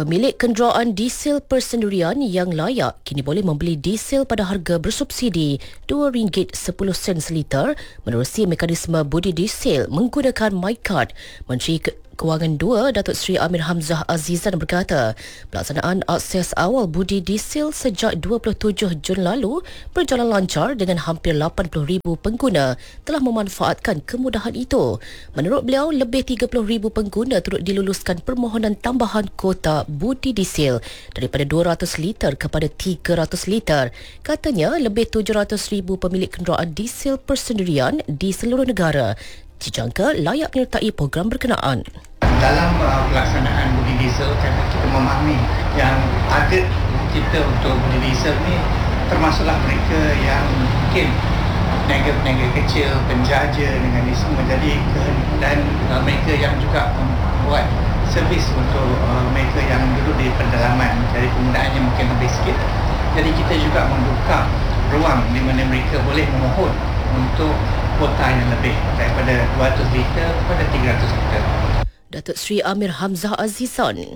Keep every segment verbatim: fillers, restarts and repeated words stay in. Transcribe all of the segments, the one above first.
Pemilik kenderaan diesel persendirian yang layak kini boleh membeli diesel pada harga bersubsidi dua ringgit sepuluh sen seliter menerusi mekanisme budi diesel menggunakan MyCard. Menteri Ke- Kewangan dua, Datuk Seri Amir Hamzah Azizan berkata, pelaksanaan akses awal budi diesel sejak dua puluh tujuh Jun lalu berjalan lancar dengan hampir lapan puluh ribu pengguna telah memanfaatkan kemudahan itu. Menurut beliau, lebih tiga puluh ribu pengguna turut diluluskan permohonan tambahan kota budi diesel daripada dua ratus liter kepada tiga ratus liter. Katanya, lebih tujuh ratus ribu pemilik kenderaan diesel persendirian di seluruh negara dijangka layak menyertai program berkenaan. Dalam uh, pelaksanaan budi diesel, kita memahami yang target kita untuk budi diesel ni termasuklah mereka yang mungkin peniaga-peniaga kecil, penjaja dengan ini semua. Jadi dan uh, mereka yang juga membuat servis untuk uh, mereka yang duduk di pedalaman, jadi penggunaannya mungkin lebih sikit. Jadi kita juga membuka ruang di mana mereka boleh memohon untuk kuota yang lebih daripada dua ratus liter kepada tiga ratus liter. Datuk Seri Amir Hamzah Azizan.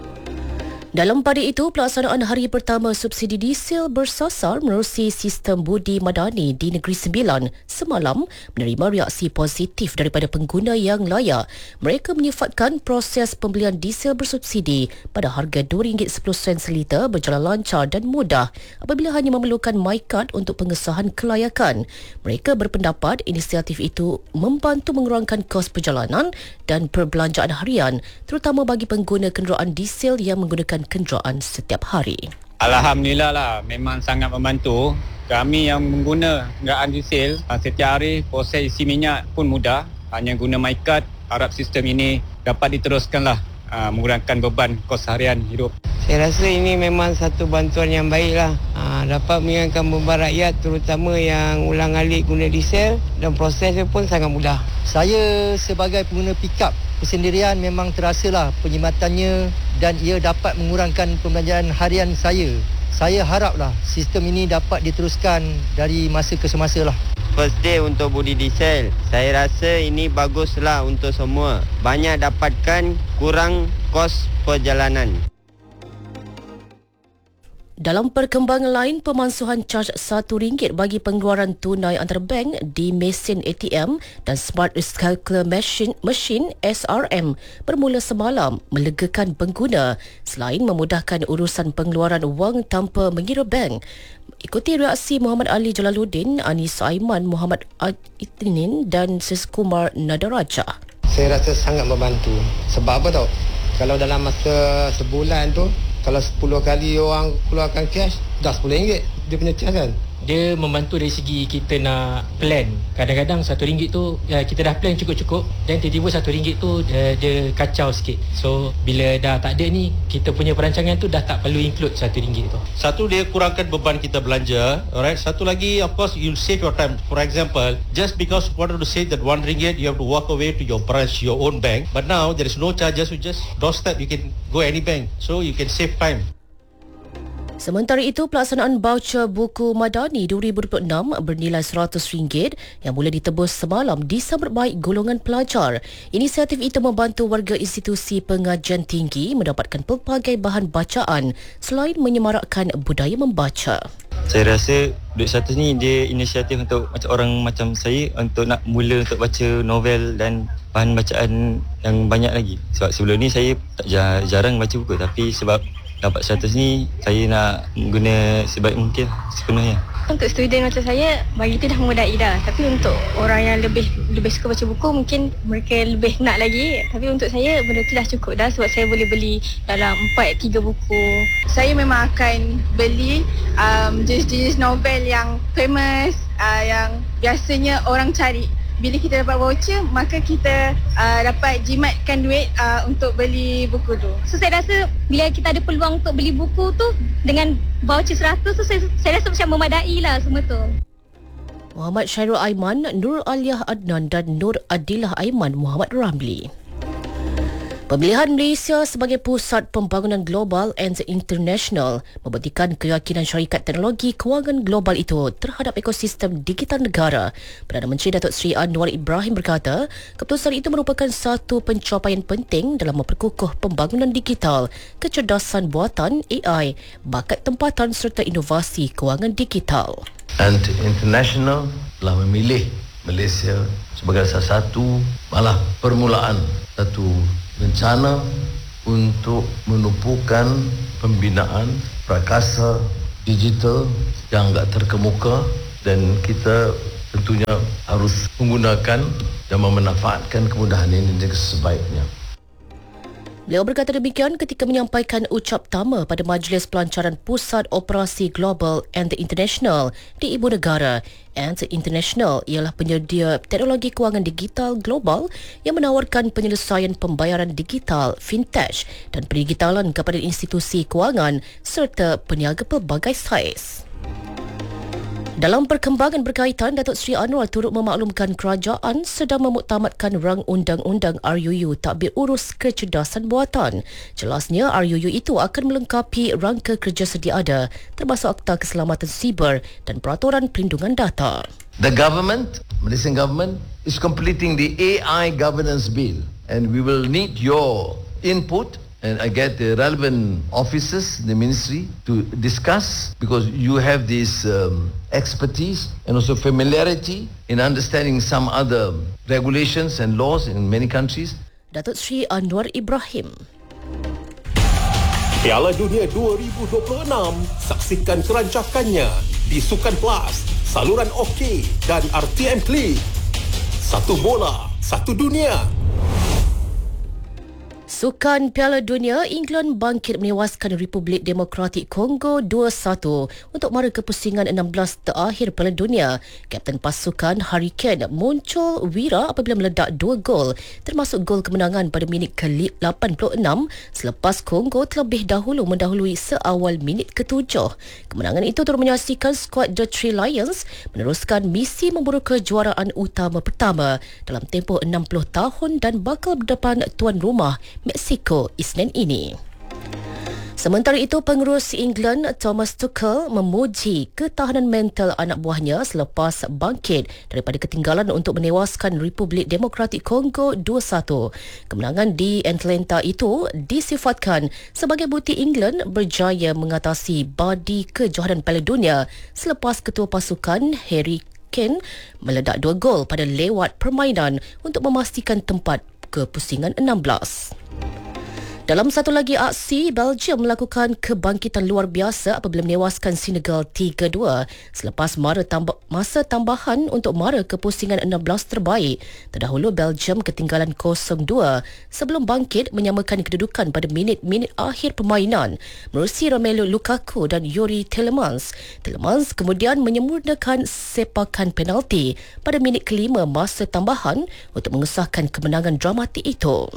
Dalam pada itu, pelaksanaan hari pertama subsidi diesel bersasar menerusi sistem budi madani di Negeri Sembilan semalam menerima reaksi positif daripada pengguna yang layak. Mereka menyifatkan proses pembelian diesel bersubsidi pada harga dua ringgit sepuluh sen seliter berjalan lancar dan mudah apabila hanya memerlukan MyCard untuk pengesahan kelayakan. Mereka berpendapat inisiatif itu membantu mengurangkan kos perjalanan dan perbelanjaan harian, terutama bagi pengguna kenderaan diesel yang menggunakan kenderaan setiap hari. Alhamdulillah lah, memang sangat membantu. Kami yang mengguna kenderaan diesel, setiap hari proses isi minyak pun mudah. Hanya guna MyCard, harap sistem ini dapat diteruskanlah, mengurangkan beban kos harian hidup. Saya rasa ini memang satu bantuan yang baiklah. Ha, dapat meringankan beban rakyat, terutama yang ulang-alik guna diesel, dan prosesnya pun sangat mudah. Saya sebagai pengguna pickup persendirian memang terasalah penjimatannya dan ia dapat mengurangkan pembelanjaan harian saya. Saya haraplah sistem ini dapat diteruskan dari masa ke semasa lah. First day untuk budi diesel, saya rasa ini baguslah untuk semua. Banyak dapatkan kurang kos perjalanan. Dalam perkembangan lain, pemansuhan caj satu ringgit bagi pengeluaran tunai antarbank di mesin A T M dan Smart Recalculator Machine, machine S R M bermula semalam melegakan pengguna selain memudahkan urusan pengeluaran wang tanpa mengira bank. Ikuti reaksi Muhammad Ali Jalaluddin, Anis Aiman, Muhammad Aitinin dan Siskumar Nadaraja. Saya rasa sangat membantu. Sebab apa tau? Kalau dalam masa sebulan tu, kalau sepuluh kali orang keluarkan cash, dah sepuluh ringgit dia punya cash kan. Dia membantu dari segi kita nak plan. Kadang-kadang satu ringgit tu ya, kita dah plan cukup-cukup dan tiba-tiba satu ringgit tu dia, dia kacau sikit. So bila dah tak ada ni, kita punya perancangan tu dah tak perlu include satu ringgit tu. Satu, dia kurangkan beban kita belanja. Alright. Satu lagi, of course, you'll save your time. For example, just because you wanted to save that one ringgit, you have to walk away to your branch, your own bank. But now there is no charges. You just doorstep. You can go any bank. So you can save time. Sementara itu, pelaksanaan baucer buku Madani dua ribu dua puluh enam bernilai seratus ringgit yang mula ditebus semalam disambut baik golongan pelajar. Inisiatif itu membantu warga institusi pengajian tinggi mendapatkan pelbagai bahan bacaan selain menyemarakkan budaya membaca. Saya rasa duit seratus ni dia inisiatif untuk macam orang macam saya untuk nak mula untuk baca novel dan bahan bacaan yang banyak lagi. Sebab sebelum ni saya tak jarang baca buku, tapi sebab dapat seratus ni, saya nak guna sebaik mungkin sepenuhnya. Untuk student macam saya, bagi itu dah memudai dah. Tapi untuk orang yang lebih lebih suka baca buku, mungkin mereka lebih nak lagi. Tapi untuk saya, benda tu dah cukup dah sebab saya boleh beli dalam empat, tiga buku. Saya memang akan beli um, jenis-jenis novel yang famous, uh, yang biasanya orang cari. Bila kita dapat voucher, maka kita uh, dapat jimatkan duit uh, untuk beli buku tu. So saya rasa bila kita ada peluang untuk beli buku tu dengan voucher seratus tu, saya, saya rasa macam memadai lah semua tu. Muhammad Syairul Aiman, Nur Aliyah Adnan dan Nur Adilah Aiman Muhammad Ramli. Pemilihan Malaysia sebagai pusat pembangunan global and international membuktikan keyakinan syarikat teknologi kewangan global itu terhadap ekosistem digital negara. Perdana Menteri Datuk Seri Anwar Ibrahim berkata, keputusan itu merupakan satu pencapaian penting dalam memperkukuh pembangunan digital, kecerdasan buatan A I, bakat tempatan serta inovasi kewangan digital. And international telah memilih Malaysia sebagai salah satu malah permulaan satu rencana untuk menumpukan pembinaan prakasa digital yang agak terkemuka, dan kita tentunya harus menggunakan dan memanfaatkan kemudahan ini dengan sebaiknya. Beliau berkata demikian ketika menyampaikan ucap tama pada Majlis Pelancaran Pusat Operasi Global and International di Ibu Negara. And International ialah penyedia teknologi kewangan digital global yang menawarkan penyelesaian pembayaran digital, fintech dan pendigitalan kepada institusi kewangan serta peniaga pelbagai saiz. Dalam perkembangan berkaitan, Datuk Seri Anwar turut memaklumkan kerajaan sedang memuktamadkan rang undang-undang R U U Tadbir Urus Kecerdasan Buatan. Jelasnya, R U U itu akan melengkapi rangka kerja sedia ada, termasuk Akta Keselamatan Siber dan Peraturan Perlindungan Data. The government, Malaysian government, is completing the A I governance bill, and we will need your input. And I get the relevant officers, the ministry, to discuss, because you have this um, expertise and also familiarity in understanding some other regulations and laws in many countries. Datuk Seri Anwar Ibrahim. Piala Dunia dua ribu dua puluh enam, saksikan kerancakannya di Sukan Plus, saluran OK dan R T M Klik. Satu bola, satu dunia. Sukan Piala Dunia, England bangkit menewaskan Republik Demokratik Kongo dua satu untuk mara kepusingan enam belas terakhir Piala Dunia. Kapten pasukan Harry Kane muncul wira apabila meledak dua gol, termasuk gol kemenangan pada minit ke lapan puluh enam selepas Kongo terlebih dahulu mendahului seawal minit ketujuh. Kemenangan itu turut menyaksikan skuad The Three Lions meneruskan misi memburu kejuaraan utama pertama dalam tempoh enam puluh tahun dan bakal berdepan tuan rumah Mexico Isnin ini. Sementara itu, pengurus England Thomas Tuchel memuji ketahanan mental anak buahnya selepas bangkit daripada ketinggalan untuk menewaskan Republik Demokratik Kongo dua satu. Kemenangan di Atlanta itu disifatkan sebagai bukti England berjaya mengatasi badi kejohanan Piala Dunia selepas ketua pasukan Harry Kane meledak dua gol pada lewat permainan untuk memastikan tempat kepusingan enam belas. Dalam satu lagi aksi, Belgium melakukan kebangkitan luar biasa apabila menewaskan Senegal tiga dua selepas mara tambah, masa tambahan untuk mara kepusingan enam belas terbaik. Terdahulu Belgium ketinggalan kosong dua sebelum bangkit menyamakan kedudukan pada minit-minit akhir permainan menerusi Romelu Lukaku dan Yuri Tielemans. Tielemans kemudian menyempurnakan sepakan penalti pada minit kelima masa tambahan untuk mengesahkan kemenangan dramatik itu.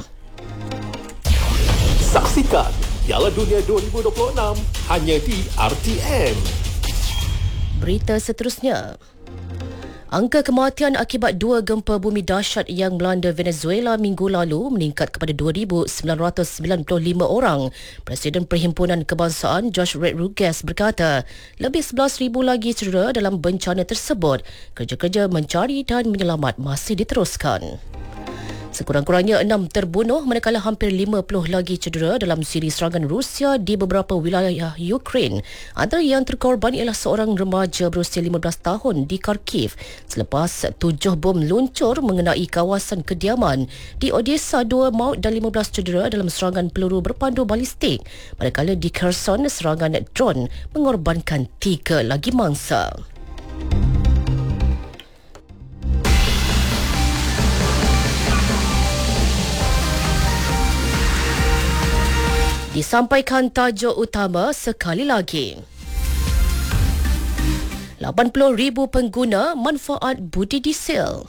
Saksikan Piala Dunia dua ribu dua puluh enam hanya di R T M. Berita seterusnya. Angka kematian akibat dua gempa bumi dahsyat yang melanda Venezuela minggu lalu meningkat kepada dua ribu sembilan ratus sembilan puluh lima orang. Presiden Perhimpunan Kebangsaan Josh Rodriguez berkata, lebih sebelas ribu lagi cedera dalam bencana tersebut. Kerja-kerja mencari dan menyelamat masih diteruskan. Sekurang-kurangnya enam terbunuh manakala hampir lima puluh lagi cedera dalam siri serangan Rusia di beberapa wilayah Ukraine. Antara yang terkorban ialah seorang remaja berusia lima belas tahun di Kharkiv selepas tujuh bom luncur mengenai kawasan kediaman. Di Odessa, dua maut dan lima belas cedera dalam serangan peluru berpandu balistik. Manakala di Kherson, serangan drone mengorbankan tiga lagi mangsa. Disampaikan tajuk utama sekali lagi. lapan puluh ribu pengguna manfaat budi diesel.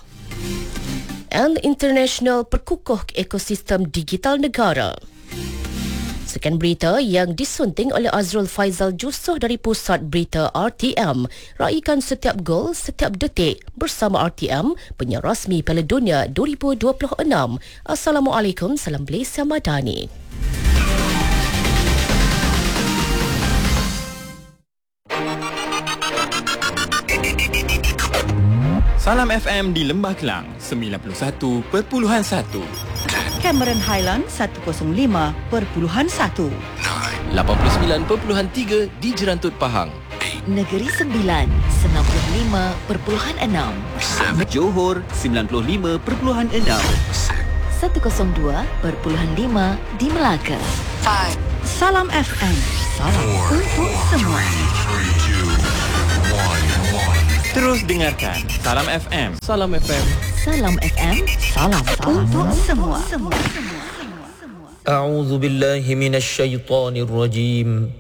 And International perkukuh ekosistem digital negara. Sekian berita yang disunting oleh Azrul Faizal Jusoh dari Pusat Berita R T M. Raikan setiap gol, setiap detik bersama R T M, penyiar rasmi Piala Dunia dua ribu dua puluh enam. Assalamualaikum, salam Malaysia Madani. Salam F M di Lembah Kelang sembilan puluh satu perpuluhan satu. Cameron Highland seratus lima perpuluhan satu. lapan puluh sembilan perpuluhan tiga di Jerantut Pahang. Negeri Sembilan sembilan puluh lima perpuluhan enam. Johor sembilan puluh lima perpuluhan enam. seratus dua perpuluhan lima di Melaka. Salam F M. Salam untuk semua. Terus dengarkan Salam F M. Salam F M. Salam F M. Salam, salam untuk semua. A'udzu billahi minasy syaithanir rajim.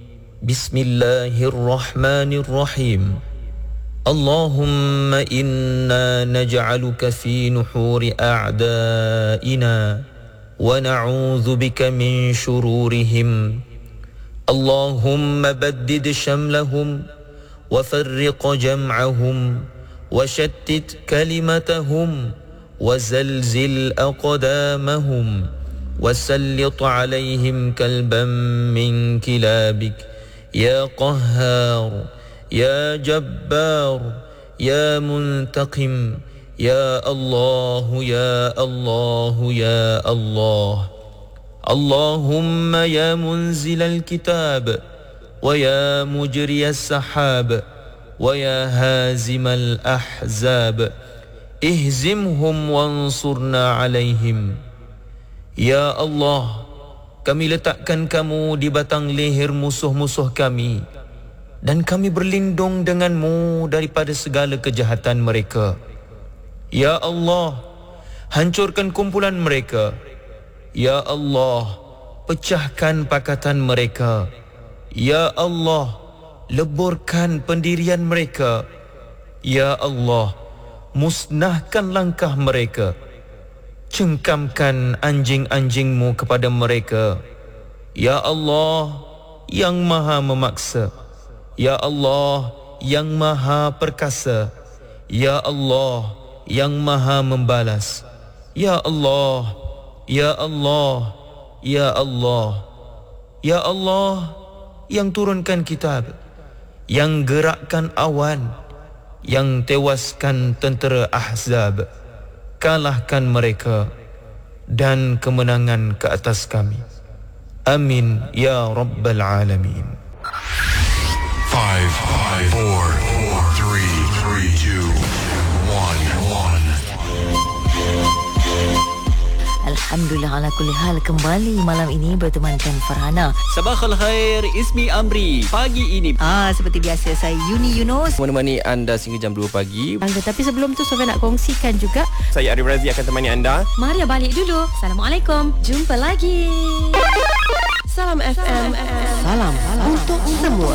Bismillahirrahmanirrahim. Allahumma inna naj'aluka fi nuhuri a'da'ina wa na'udzu bika min shururihim. Allahumma baddid shamlahum وفرق جمعهم وشتت كلمتهم وزلزل أقدامهم وسلط عليهم كلبا من كلابك يا قهار يا جبار يا منتقم يا الله يا الله يا الله اللهم يا منزل الكتاب ويا مجري السحاب ويا هازم الأحزاب اهزمهم وانصرنا عليهم. Ya Allah, kami letakkan kamu di batang leher musuh-musuh kami dan kami berlindung denganmu daripada segala kejahatan mereka. Ya Allah, hancurkan kumpulan mereka. Ya Allah, pecahkan pakatan mereka. Ya Allah, leburkan pendirian mereka. Ya Allah, musnahkan langkah mereka. Cengkamkan anjing-anjingmu kepada mereka. Ya Allah, yang maha memaksa. Ya Allah, yang maha perkasa. Ya Allah, yang maha membalas. Ya Allah, Ya Allah, Ya Allah, Ya Allah, yang turunkan kitab, yang gerakkan awan, yang tewaskan tentera Ahzab, kalahkan mereka dan kemenangan ke atas kami. Amin ya Rabbal Alamin. five, five, four, four, three, three, two, one, one. Alhamdulillah ala kulli hal, kembali malam ini bertemankan Farhana. Sabahal khair, Ismi Amri. Pagi ini Ah seperti biasa, saya Yuni Yunus menemani anda sehingga jam dua pagi. Tetapi sebelum tu Sofia nak kongsikan juga. Saya Arif Razi akan temani anda. Maria balik dulu. Assalamualaikum. Jumpa lagi. Salam F M. Salam, salam untuk semua.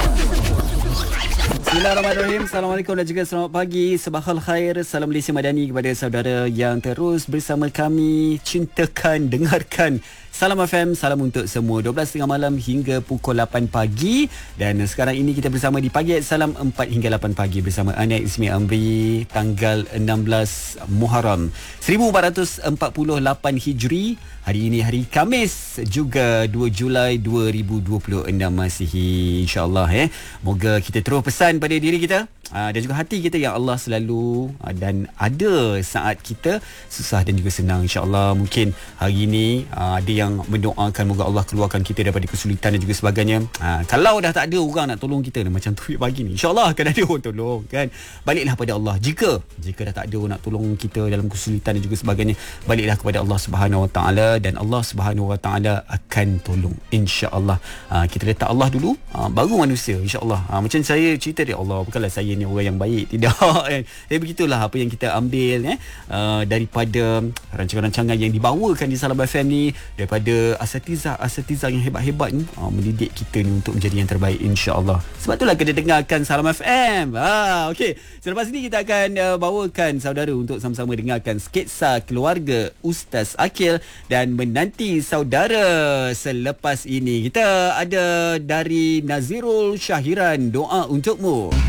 Bismillahirrahmanirrahim. Assalamualaikum dan juga selamat pagi. Sabahal khair. Salam Malaysia Madani kepada saudara yang terus bersama kami. Cintakan, dengarkan Salam F M, salam untuk semua. dua belas tiga puluh malam hingga pukul lapan pagi. Dan sekarang ini kita bersama di Pagi Salam empat hingga lapan pagi bersama Ana Ismi Amri, tanggal enam belas Muharram seribu empat ratus empat puluh lapan Hijri. Hari ini hari Khamis, juga dua Julai dua ribu dua puluh enam Masihi. InsyaAllah eh. Moga kita terus pesan pada diri kita aa, dan juga hati kita yang Allah selalu aa, dan ada saat kita susah dan juga senang. InsyaAllah mungkin hari ini aa, ada yang mendoakan moga Allah keluarkan kita daripada kesulitan dan juga sebagainya. Ha, kalau dah tak ada orang nak tolong kita macam tu pagi ni, insya-Allah akan ada orang tolong kan. Baliklah pada Allah. Jika jika dah tak ada orang nak tolong kita dalam kesulitan dan juga sebagainya, baliklah kepada Allah Subhanahu Wa Taala dan Allah Subhanahu Wa Taala akan tolong insya-Allah. Ha, kita letak Allah dulu, ha, baru manusia insya-Allah. Ha, macam saya cerita dia Allah, bukanlah saya bukannya orang yang baik, tidak kan. Tapi begitulah apa yang kita ambil eh uh, daripada rancangan-rancangan yang dibawakan di Salam F M ni, daripada asatizah-asatizah yang hebat-hebat ni, uh, mendidik kita ni untuk menjadi yang terbaik, insya-Allah. Sebab itulah kena dengarkan Salam F M. Ah, okey. Selepas ini kita akan uh, bawakan saudara untuk sama-sama dengarkan sketsa keluarga Ustaz Akil, dan menanti saudara selepas ini kita ada dari Nazirul Syahiran, Doa Untukmu.